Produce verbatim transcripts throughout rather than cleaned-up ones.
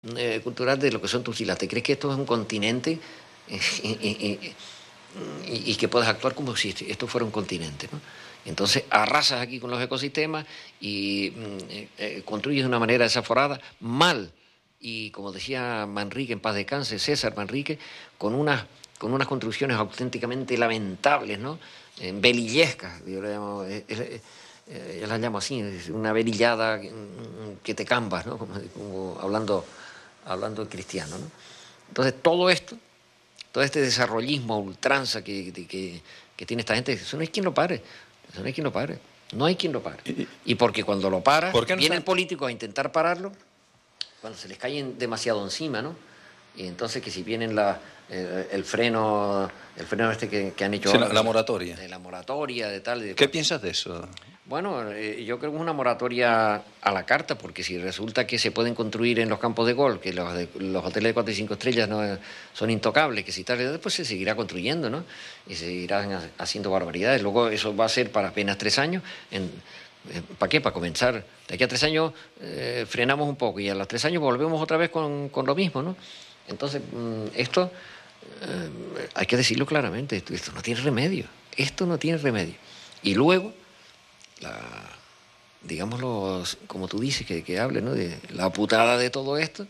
Eh, cultural de lo que son tus islas. ¿Te crees que esto es un continente eh, y, y, y, y que puedas actuar como si esto fuera un continente, ¿no? Entonces arrasas aquí con los ecosistemas y eh, eh, construyes de una manera desaforada, mal, y como decía Manrique, en paz descanse, César Manrique, con unas, con unas construcciones auténticamente lamentables, ¿no? Eh, velillescas, yo le llamo, eh, eh, eh, yo las llamo así, una velillada que te cambas, ¿no? Como, como hablando... hablando de cristiano, ¿no? Entonces todo esto, todo este desarrollismo a ultranza que, que, que tiene esta gente, eso no hay quien lo pare, eso no hay quien lo pare, no hay quien lo pare. Y porque cuando lo para, ¿Por qué no viene está... el político a intentar pararlo, cuando se les caen demasiado encima, ¿no? Y entonces que si vienen la, eh, el freno, el freno este que, que han hecho sí, ahora, la, la moratoria. de la moratoria, de tal... De ¿Qué piensas de eso? Bueno, eh, yo creo que es una moratoria a la carta, porque si resulta que se pueden construir en los campos de golf, que los, de, los hoteles de cuatro y cinco estrellas no eh, son intocables, que si tal, después se seguirá construyendo, ¿no? Y se seguirán haciendo barbaridades. Luego eso va a ser para apenas tres años. En, eh, ¿Para qué? Para comenzar. De aquí a tres años eh, frenamos un poco y a los tres años volvemos otra vez con, con lo mismo, ¿no? Entonces, mmm, esto eh, hay que decirlo claramente, esto, esto no tiene remedio. Esto no tiene remedio. Y luego... La, digámoslo, como tú dices, que, que hable, ¿no? De la putada de todo esto,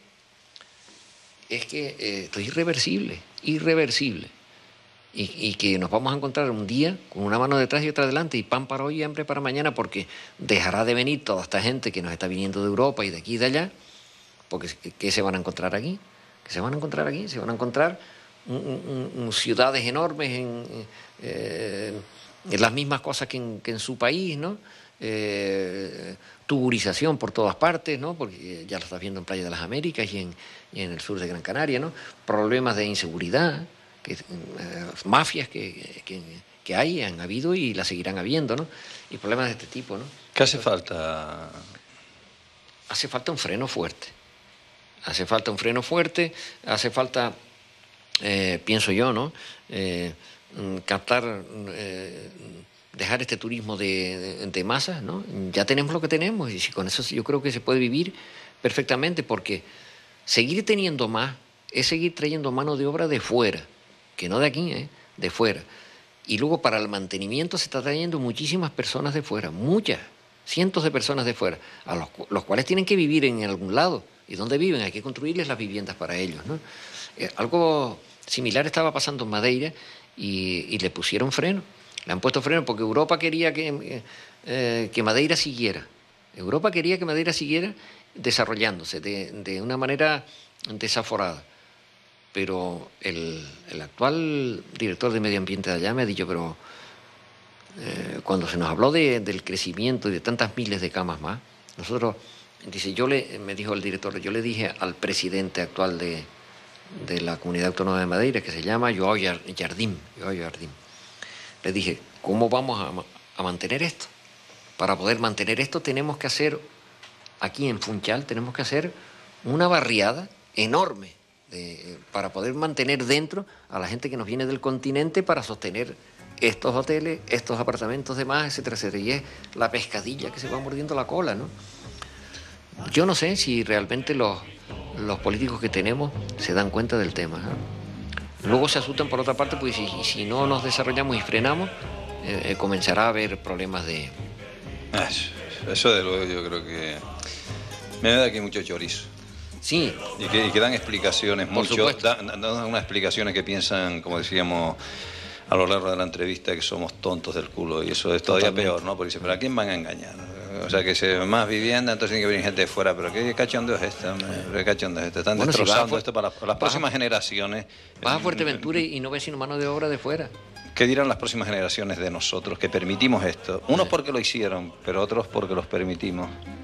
es que eh, esto es irreversible, irreversible. Y, y que nos vamos a encontrar un día con una mano detrás y otra adelante, y pan para hoy y hambre para mañana, porque dejará de venir toda esta gente que nos está viniendo de Europa y de aquí y de allá, porque ¿qué se van a encontrar aquí? ¿Qué se van a encontrar aquí? Se van a encontrar un, un, un, ciudades enormes en... Eh, las mismas cosas que en, que en su país, ¿no? Eh, tuburización por todas partes, ¿no? Porque ya lo estás viendo en Playa de las Américas y en, y en el sur de Gran Canaria, ¿no? Problemas de inseguridad, que, eh, mafias que, que, que hay, han habido y las seguirán habiendo, ¿no? Y problemas de este tipo, ¿no? ¿Qué hace falta? Hace falta un freno fuerte. Hace falta un freno fuerte, hace falta, eh, pienso yo, ¿no? Eh, captar, eh, dejar este turismo de, de, de masas, ¿no? Ya tenemos lo que tenemos y si con eso yo creo que se puede vivir perfectamente, porque seguir teniendo más es seguir trayendo mano de obra de fuera, que no de aquí, ¿eh? De fuera. Y luego para el mantenimiento se está trayendo muchísimas personas de fuera, muchas, cientos de personas de fuera, a los, los cuales tienen que vivir en algún lado. ¿Y dónde viven? Hay que construirles las viviendas para ellos, ¿no? Eh, algo similar estaba pasando en Madeira. Y, y le pusieron freno, le han puesto freno porque Europa quería que, eh, que Madeira siguiera. Europa quería que Madeira siguiera desarrollándose de, de una manera desaforada. Pero el, el actual director de medio ambiente de allá me ha dicho, pero eh, cuando se nos habló de, del crecimiento y de tantas miles de camas más, nosotros, dice, yo le, me dijo el director, yo le dije al presidente actual de de la Comunidad Autónoma de Madeira, que se llama Joao Jardim, Joao Jardim. Le dije, ¿cómo vamos a, a mantener esto? Para poder mantener esto tenemos que hacer, aquí en Funchal, tenemos que hacer una barriada enorme de, para poder mantener dentro a la gente que nos viene del continente para sostener estos hoteles, estos apartamentos de más, etcétera, etcétera. Y es la pescadilla que se va mordiendo la cola, ¿no? Yo no sé si realmente los, los políticos que tenemos se dan cuenta del tema, ¿no? Luego se asustan por otra parte, pues si, si no nos desarrollamos y frenamos, eh, eh, comenzará a haber problemas de... Eso, eso de luego yo creo que me da aquí mucho chorizo. Sí. Y que, y que dan explicaciones, mucho, dan, dan unas explicaciones que piensan, como decíamos a lo largo de la entrevista, que somos tontos del culo, y eso es todavía Totalmente. Peor, ¿no? Porque dicen, ¿pero a quién van a engañar? O sea, que se más vivienda, entonces tiene que venir gente de fuera, pero ¿qué cachondeo es este? ¿Qué cachondeo es este? Están bueno, destrozando si esto para, para las próximas a, generaciones. Vas a Fuerteventura y no ves sino mano de obra de fuera. ¿Qué dirán las próximas generaciones de nosotros que permitimos esto? Unos porque lo hicieron, pero otros porque los permitimos.